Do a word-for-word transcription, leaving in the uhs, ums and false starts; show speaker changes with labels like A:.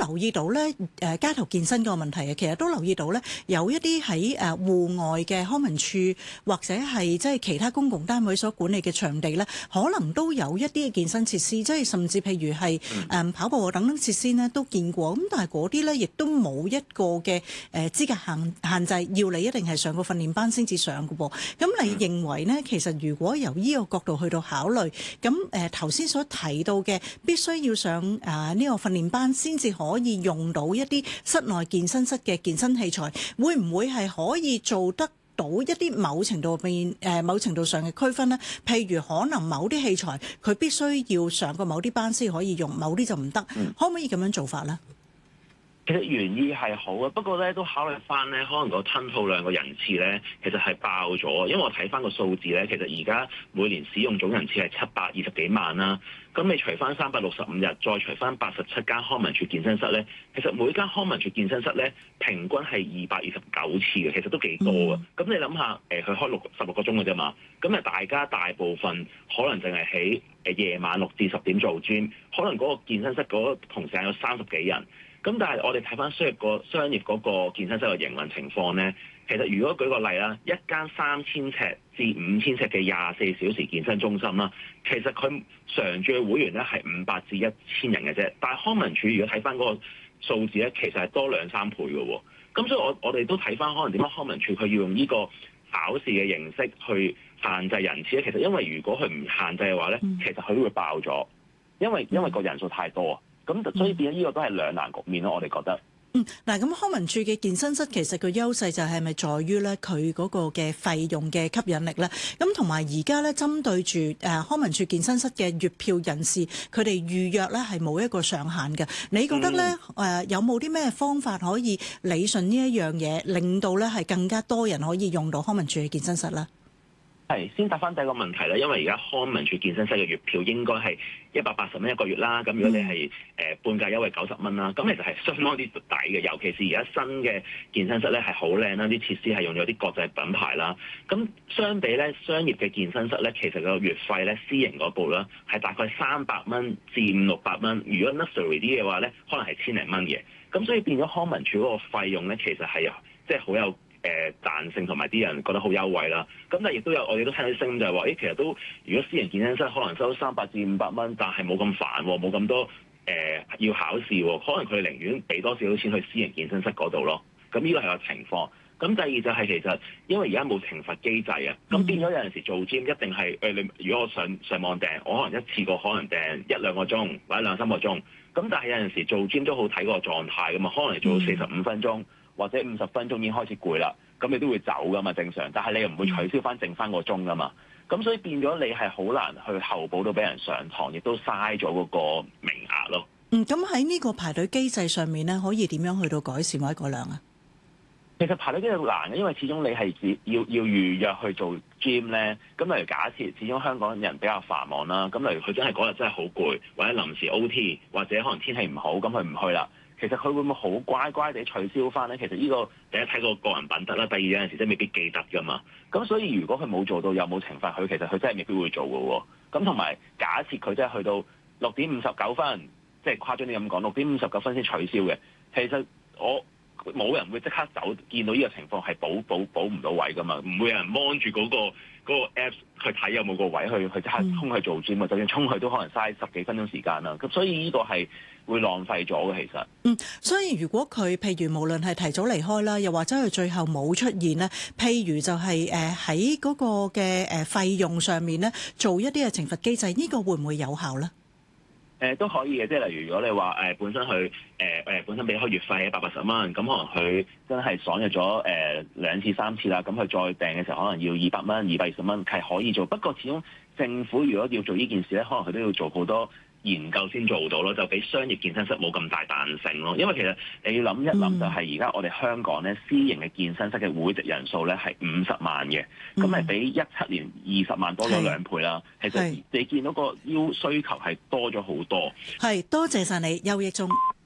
A: 留意到咧，誒街頭健身個問題啊，其實都留意到咧，有一啲喺誒戶外嘅康文署或者係即係其他公共單位所管理嘅場地咧，可能都有一啲嘅健身設施，即係甚至譬如係誒跑步等等設施咧都見過。咁但係嗰啲咧亦都冇一個嘅誒資格限限制，要你一定係上個訓練班先至上嘅噃。咁你認為呢？其實如果由呢個角度去到考慮，咁誒頭先所提到嘅必須要上誒呢個訓練班先至可以用到一啲室內健身室嘅健身器材，會唔會係可以做得到一啲某程度邊誒某程度上嘅區分呢？譬如可能某啲器材佢必須要上過某啲班先可以用，某啲就唔得，嗯、可唔可以咁樣做法呢？
B: 其實原意係好嘅，不過咧都考慮翻咧，可能個吞吐量個人次咧，其實係爆咗。因為我睇翻個數字咧，其實而家每年使用總人次係七百二十幾萬啦。咁你除翻三百六十五日，再除翻八十七間康文署健身室咧，其實每間康文署健身室咧，平均係二百二十九次嘅，其實都幾多嘅。咁、嗯、你諗下，誒佢開六十六個鐘嘅啫嘛，咁啊大家大部分可能淨係喺誒夜晚六至十點做 gym，可能嗰個健身室嗰個同時間有三十幾人。咁但係我哋睇翻商業個商業嗰個健身室嘅營運情況咧，其實如果舉個例啦，一間三千尺至五千尺嘅廿四小時健身中心啦，其實佢常駐嘅會員咧係五百至一千人嘅啫。但係康文署如果睇翻嗰個數字咧，其實係多兩三倍嘅喎。咁所以我我哋都睇翻可能點解康文署佢要用呢個考試嘅形式去限制人次咧？其實因為如果佢唔限制嘅話咧，其實佢都會爆咗，因為因為個人數太多啊。咁所以變咗呢個都係兩難局面咯，我哋覺得。
A: 嗯，嗱，咁康文署嘅健身室其實個優勢就係咪在於咧佢嗰個嘅費用嘅吸引力咧？咁同埋而家咧針對住誒康文署健身室嘅月票人士，佢哋預約咧係冇一個上限嘅。你覺得咧誒、嗯呃、有冇啲咩方法可以理順呢一樣嘢，令到咧係更加多人可以用到康文署嘅健身室咧？
B: 係，先答翻第一個問題啦。因為而家康文署健身室嘅月票應該係一百八十蚊一個月啦。咁如果你係誒半價優惠九十蚊啦，咁其實係相當之抵嘅。尤其是而家新嘅健身室咧係好靚啦，啲設施係用咗啲國際品牌啦。咁相比咧商業嘅健身室咧，其實個月費咧私營嗰部啦係大概三百蚊至五六百蚊。如果 luxury 啲嘅話咧，可能係千零蚊嘅。咁所以變咗康文署嗰個費用咧，其實係即係好有誒彈性，同埋啲人覺得好優惠啦。咁但係亦都有我哋都聽到啲聲音就係話，誒其實都如果私人健身室可能收三百至五百蚊，但係冇咁煩，冇咁多誒、呃、要考試，可能佢哋寧願俾多少少錢去私人健身室嗰度咯。咁呢個係個情況。咁第二就係其實因為而家冇懲罰機制啊，咁變咗有陣時做 gym 一定係誒你如果我上上網訂，我可能一次過可能訂一兩個鐘或者兩三個鐘。咁但係有陣時做 gym 都好睇個狀態噶嘛，可能你做到四十五分鐘。或者五十分鐘已經開始攰啦，咁你都會走噶嘛，正常。但係你又唔會取消翻剩翻個鐘噶嘛，咁所以變咗你係好難去候補到俾人上堂，亦都嘥咗嗰個名額咯。
A: 嗯，咁喺呢個排隊機制上面咧，可以點樣去到改善或者改良啊？
B: 其實排隊機制難嘅，因為始終你係只要要預約去做 gym 咧。咁例如假設始終香港人比較繁忙啦，咁例如佢真係嗰日真係好攰，或者臨時 O T， 或者可能天氣唔好，咁佢唔去啦。其實佢會唔會好乖乖地取消翻咧？其實呢個第一睇個個人品德啦，第二有陣時真係未必記得噶嘛。咁所以如果佢冇做到，有冇懲罰佢？其實佢真係未必會做嘅喎。咁同埋假設佢真係去到六點五十九分，即係誇張啲咁講，六點五十九分先取消嘅。其實我冇人會即刻走，見到呢個情況係補補補唔到位噶嘛，唔會有人望住嗰個嗰個 Apps 去睇有冇個位去去即刻衝去做 gym 啊！就算衝去都可能嘥十幾分鐘時間啦。咁所以呢個係會浪費咗嘅，其實。
A: 嗯，所以如果佢譬如無論係提早離開啦，又或者佢最後冇出現咧，譬如就係誒喺嗰個嘅誒費用上面咧，做一啲嘅懲罰機制，呢個會唔會有效咧？
B: 誒、呃、都可以嘅，即係例如如果你話誒、呃、本身佢誒誒本身俾開月費一百八十蚊，咁可能佢真係爽約咗誒兩次三次啦，咁佢再訂嘅時候可能要二百蚊、二百二十蚊係可以做。不過始終政府如果要做呢件事咧，可能佢都要做好多研究先做到咯，就比商業健身室冇咁大彈性咯。因為其實你要諗一諗，就係而家我哋香港咧私營嘅健身室嘅會籍人數咧係五十萬嘅，咁係、嗯、比一七年二十萬多咗兩倍啦。其實你見到個要需求係多咗好多。
A: 係，多謝晒你，邱益忠。